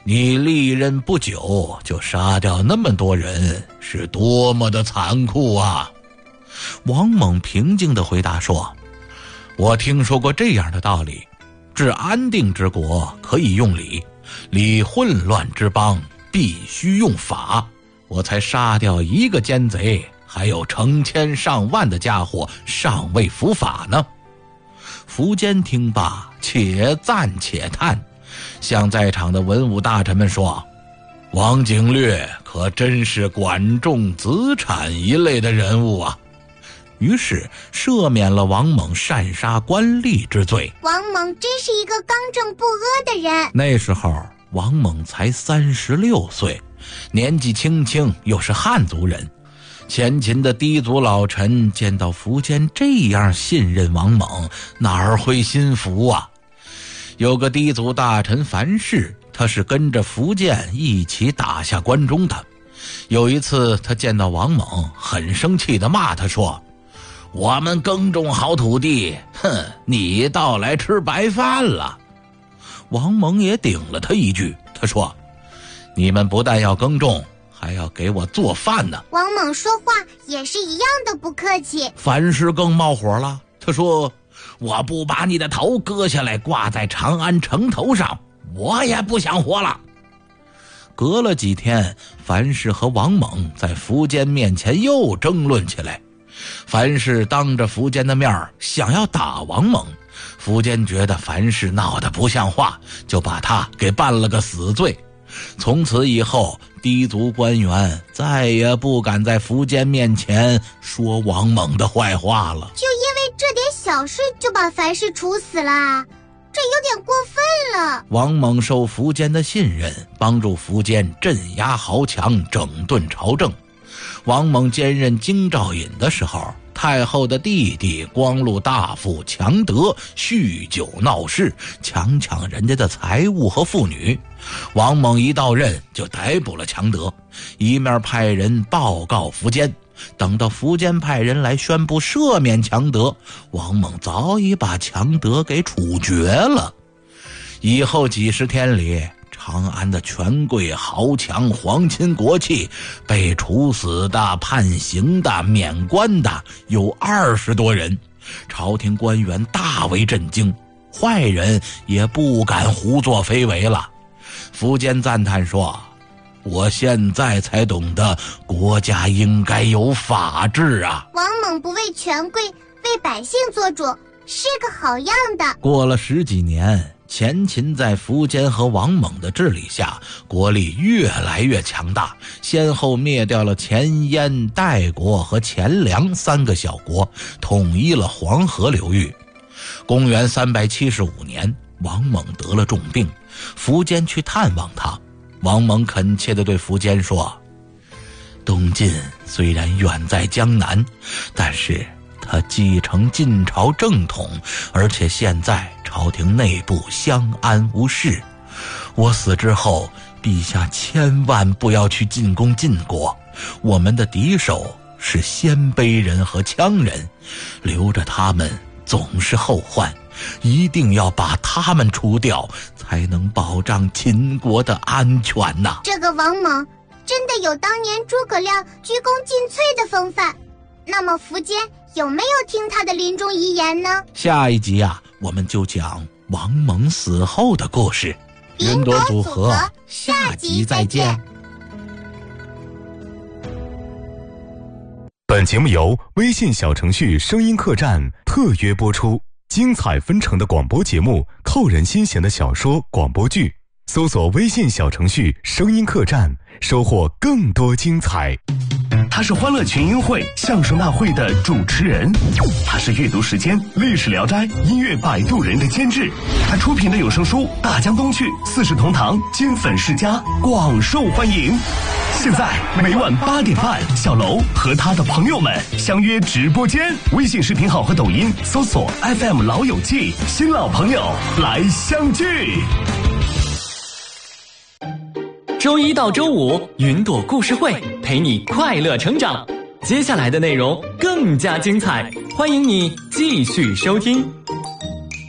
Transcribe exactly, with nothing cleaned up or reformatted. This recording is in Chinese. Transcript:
你历任不久就杀掉那么多人，是多么的残酷啊！王猛平静地回答说，我听说过这样的道理，治安定之国可以用礼，理混乱之邦必须用法，我才杀掉一个奸贼，还有成千上万的家伙尚未伏法呢。苻坚听罢，且赞且叹，向在场的文武大臣们说，王景略可真是管仲子产一类的人物啊。于是赦免了王猛擅杀官吏之罪。 王猛真是一个刚正不阿的人。 那时候王猛才三十六岁，年纪轻轻，又是汉族人。前秦的氐族老臣见到苻坚这样信任王猛，哪儿会心服啊？有个氐族大臣樊氏，他是跟着苻坚一起打下关中的。有一次他见到王猛，很生气地骂他说，我们耕种好土地，哼，你倒来吃白饭了。王猛也顶了他一句，他说，你们不但要耕种，还要给我做饭呢。 王猛说话也是一样的不客气。 樊氏更冒火了，他说，我不把你的头割下来挂在长安城头上，我也不想活了。隔了几天，樊氏和王猛在苻坚面前又争论起来。樊氏当着苻坚的面想要打王猛，苻坚觉得樊氏闹得不像话，就把他给办了个死罪。从此以后，氐族官员再也不敢在苻坚面前说王猛的坏话了。 就因为这点小事就把樊氏处死了，这有点过分了。 王猛受苻坚的信任，帮助苻坚镇压豪强，整顿朝政。王猛兼任京兆尹的时候，太后的弟弟光禄大夫强德酗酒闹事，强抢人家的财物和妇女。王猛一到任就逮捕了强德，一面派人报告苻坚。等到苻坚派人来宣布赦免强德，王猛早已把强德给处决了。以后几十天里，长安的权贵豪强皇亲国戚被处死的、判刑的、免官的有二十多人，朝廷官员大为震惊，坏人也不敢胡作非为了。苻坚赞叹说，我现在才懂得国家应该有法治啊。 王猛不为权贵，为百姓做主，是个好样的。 过了十几年，前秦在苻坚和王猛的治理下，国力越来越强大，先后灭掉了前燕、代国和前凉三个小国，统一了黄河流域。公元三百七十五年，王猛得了重病，苻坚去探望他。王猛恳切地对苻坚说，东晋虽然远在江南，但是他继承晋朝正统，而且现在朝廷内部相安无事。我死之后，陛下千万不要去进攻晋国，我们的敌手是鲜卑人和羌人，留着他们总是后患，一定要把他们除掉，才能保障秦国的安全呐。 这个王猛真的有当年诸葛亮鞠躬尽瘁的风范。那么苻坚有没有听他的临终遗言呢？ 下一集啊，我们就讲王猛死后的故事。云朵组合，下集再见。 本节目由微信小程序声音客栈特约播出，精彩纷呈的广播节目，扣人心弦的小说广播剧，搜索微信小程序声音客栈，收获更多精彩。他是欢乐群英会相声大会的主持人，他是阅读时间历史聊斋音乐摆渡人的监制，他出品的有声书《大江东去》四世同堂金粉世家广受欢迎。现在每晚八点半，小楼和他的朋友们相约直播间，微信视频号和抖音搜索 F M 老友记，新老朋友来相聚。 周一到周五，云朵故事会陪你快乐成长。接下来的内容更加精彩，欢迎你继续收听。